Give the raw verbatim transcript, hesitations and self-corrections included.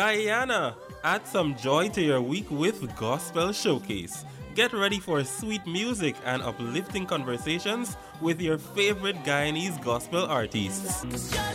Guyana. Add some joy to your week with Gospel Showcase. Get ready for sweet music and uplifting conversations with your favorite Guyanese gospel artists.